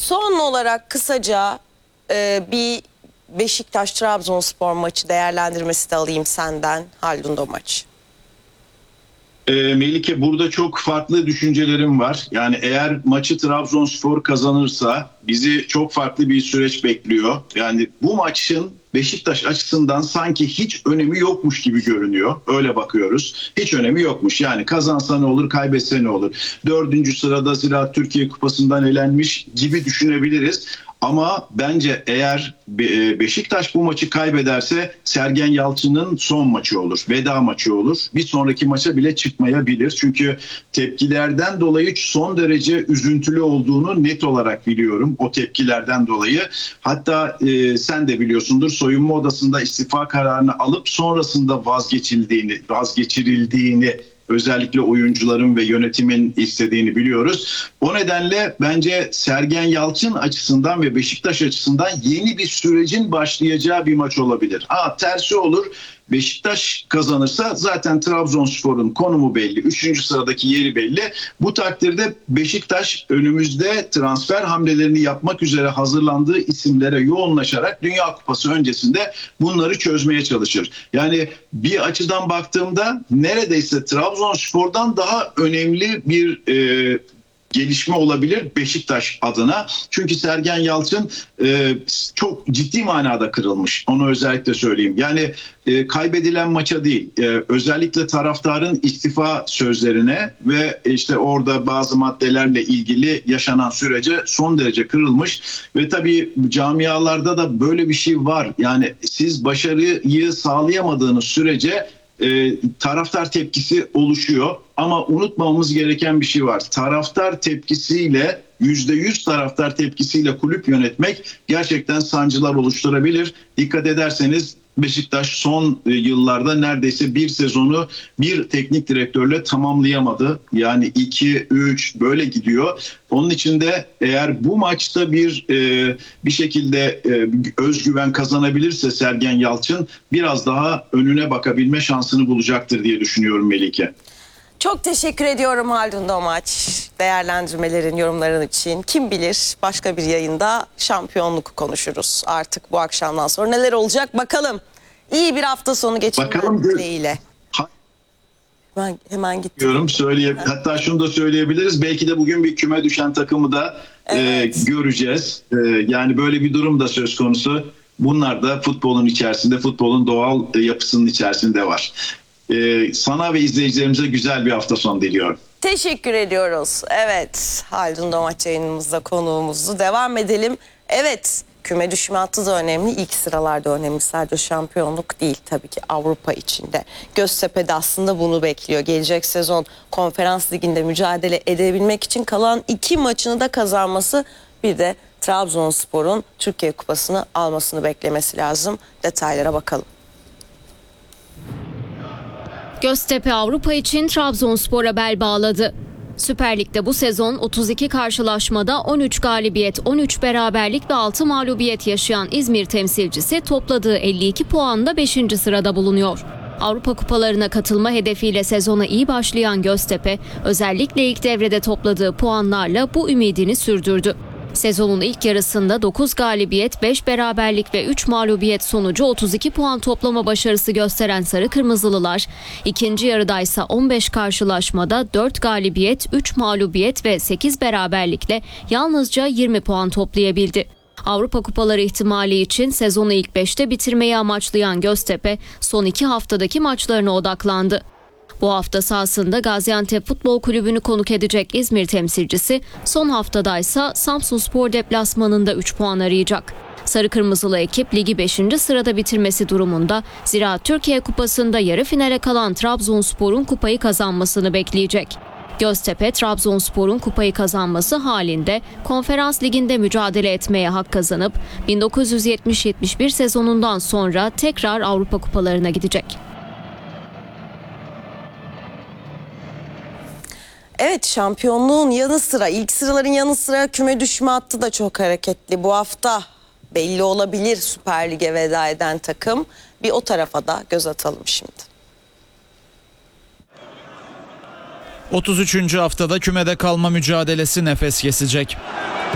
Son olarak kısaca bir Beşiktaş-Trabzonspor maçı değerlendirmesi de alayım senden, Haldun Domaç. Melike, burada çok farklı düşüncelerim var. Yani eğer maçı Trabzonspor kazanırsa bizi çok farklı bir süreç bekliyor. Yani bu maçın Beşiktaş açısından sanki hiç önemi yokmuş gibi görünüyor. Öyle bakıyoruz. Hiç önemi yokmuş. Yani kazansa ne olur, kaybetse ne olur. 4. sırada Ziraat Türkiye Kupası'ndan elenmiş gibi düşünebiliriz. Ama bence eğer Beşiktaş bu maçı kaybederse Sergen Yalçın'ın son maçı olur. Veda maçı olur. Bir sonraki maça bile çıkmayabilir. Çünkü tepkilerden dolayı son derece üzüntülü olduğunu net olarak biliyorum. O tepkilerden dolayı. Hatta sen de biliyorsundur, soyunma odasında istifa kararını alıp sonrasında vazgeçirildiğini özellikle oyuncuların ve yönetimin istediğini biliyoruz. O nedenle bence Sergen Yalçın açısından ve Beşiktaş açısından yeni bir sürecin başlayacağı bir maç olabilir. Tersi olur. Beşiktaş kazanırsa zaten Trabzonspor'un konumu belli. 3. sıradaki yeri belli. Bu takdirde Beşiktaş önümüzde transfer hamlelerini yapmak üzere hazırlandığı isimlere yoğunlaşarak Dünya Kupası öncesinde bunları çözmeye çalışır. Yani bir açıdan baktığımda neredeyse Trabzonspor'dan daha önemli bir gelişme olabilir Beşiktaş adına. Çünkü Sergen Yalçın çok ciddi manada kırılmış. Onu özellikle söyleyeyim. Yani kaybedilen maça değil, özellikle taraftarın istifa sözlerine ve işte orada bazı maddelerle ilgili yaşanan sürece son derece kırılmış ve tabii camialarda da böyle bir şey var. Yani siz başarıyı sağlayamadığınız sürece taraftar tepkisi oluşuyor. Ama unutmamamız gereken bir şey var. Taraftar tepkisiyle, %100 taraftar tepkisiyle kulüp yönetmek gerçekten sancılar oluşturabilir. Dikkat ederseniz Beşiktaş son yıllarda neredeyse bir sezonu bir teknik direktörle tamamlayamadı. Yani 2-3 böyle gidiyor. Onun için de eğer bu maçta bir şekilde özgüven kazanabilirse Sergen Yalçın biraz daha önüne bakabilme şansını bulacaktır diye düşünüyorum Melike. Çok teşekkür ediyorum Haldun Domaç, değerlendirmelerin, yorumların için. Kim bilir başka bir yayında şampiyonluk konuşuruz artık bu akşamdan sonra. Neler olacak bakalım. İyi bir hafta sonu geçirmek dileğiyle. Hemen gittim. Hatta şunu da söyleyebiliriz. Belki de bugün bir küme düşen takımı da göreceğiz. Yani böyle bir durum da söz konusu. Bunlar da futbolun içerisinde, futbolun doğal yapısının içerisinde var. Sana ve izleyicilerimize güzel bir hafta sonu diliyorum. Teşekkür ediyoruz. Evet, Haldun Domaç yayınımızda konuğumuzdu. Devam edelim. Evet, küme düşme hattı da önemli. İlk sıralarda önemli. Sadece şampiyonluk değil tabii ki Avrupa içinde. Göztepe de aslında bunu bekliyor. Gelecek sezon Konferans Ligi'nde mücadele edebilmek için kalan 2 maçını da kazanması, bir de Trabzonspor'un Türkiye Kupası'nı almasını beklemesi lazım. Detaylara bakalım. Göztepe Avrupa için Trabzonspor'a bel bağladı. Süper Lig'de bu sezon 32 karşılaşmada 13 galibiyet, 13 beraberlik ve 6 mağlubiyet yaşayan İzmir temsilcisi topladığı 52 puanla 5. sırada bulunuyor. Avrupa kupalarına katılma hedefiyle sezona iyi başlayan Göztepe, özellikle ilk devrede topladığı puanlarla bu ümidini sürdürdü. Sezonun ilk yarısında 9 galibiyet, 5 beraberlik ve 3 mağlubiyet sonucu 32 puan toplama başarısı gösteren Sarı Kırmızılılar, ikinci yarıdaysa 15 karşılaşmada 4 galibiyet, 3 mağlubiyet ve 8 beraberlikle yalnızca 20 puan toplayabildi. Avrupa kupaları ihtimali için sezonu ilk 5'te bitirmeyi amaçlayan Göztepe, son 2 haftadaki maçlarına odaklandı. Bu hafta sahasında Gaziantep Futbol Kulübü'nü konuk edecek İzmir temsilcisi, son haftadaysa Samsunspor deplasmanında 3 puan arayacak. Sarı Kırmızılı ekip ligi 5. sırada bitirmesi durumunda Ziraat Türkiye Kupası'nda yarı finale kalan Trabzonspor'un kupayı kazanmasını bekleyecek. Göztepe, Trabzonspor'un kupayı kazanması halinde Konferans Ligi'nde mücadele etmeye hak kazanıp 1970-71 sezonundan sonra tekrar Avrupa kupalarına gidecek. Evet, şampiyonluğun yanı sıra, ilk sıraların yanı sıra küme düşme hattı da çok hareketli. Bu hafta belli olabilir Süper Lig'e veda eden takım. Bir o tarafa da göz atalım şimdi. 33. haftada kümede kalma mücadelesi nefes kesecek.